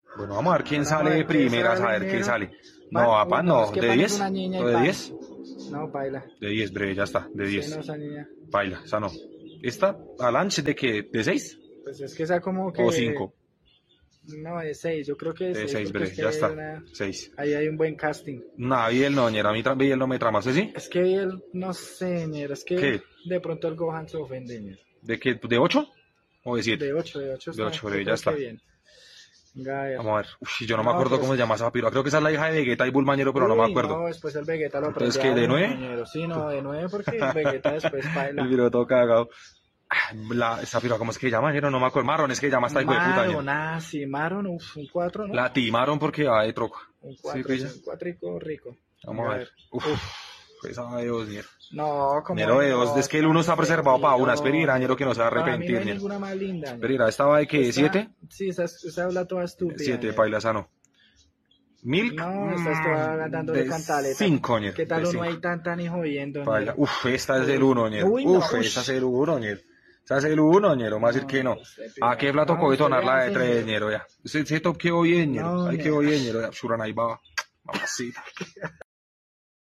Bueno, vamos a ver quién Vamos a sale de ver qué primeras, a sale, ver qué negro. sale. Pan, No, papá, uy, no, no. es que ¿De pan es 10? una niña y ¿O de pan. 10? No, baila. De 10, breve, ya está, de Sí, 10. no, esa niña. Baila, esa no. ¿Esta, Alanche, de qué? ¿De 6? Pues es que esa como ¿O que. 5? No, de 6. Yo creo que de De 6 6, porque es breve, que ya ahí hay, está. 6. ahí hay un buen casting. No, Biel no, ñera, a mí Biel no me trama, ¿sí? ¿Sí? Es que él, no sé, ñero, es que ¿Qué? de pronto el Gohan se ofende, ñero. ¿De qué? ¿De 8? ¿O de 7? De 8 De está. 8, Yo breve, ya creo está. que bien. Venga, a ver. Vamos a ver. Uf, yo no me No, acuerdo pero cómo se llama esa piba. Creo que esa es la hija de Vegeta y Bulmañero, pero no me Uy, acuerdo. no, después el Vegeta lo Entonces, aprende ¿qué? a ¿De uno, 9? ñero. Sí, no, de 9 porque el Vegeta después baila. El video todo cagado. Esa piba, ¿cómo es que se llama? Ñero? No me acuerdo. Marron, es que llama esta hijo de puta, ñero. Maron, ah, sí, Maron, uf, un 4, ¿no? La timaron porque va de troca. Un ¿Sí, 4, pilla? un 4 rico. Vamos a ver. Uf, esa de 2, ñero. No, como Ñero de 2, es que el 1 está preservado para una. Espera, ñero, que no se va a Para mí no arrepentir, hay ñero. ninguna más linda. ñero. Espera, ¿esta va de qué? Esta- ¿7? Sí, esa habla toda estúpida. 7, ñero. paila, esa no. Milk. No, esta está dándole de cantaleta. 5, ñero. ¿Qué tal de uno 5. ahí tan y jodiendo? Paila. ñero? Uf, esta es el 1, ñero. Uy, no, Uf, uy. esa es el 1, ñero. Esa es el 1, ñero. Vamos a decir que no. ¿A qué plato No, coge usted tonar la vea, de 3, ñero? Ya. Ese top quedó bien, ñero. No, Ahí ñero. quedó bien, ñero. Ya, Shuran ahí va. Mamacita.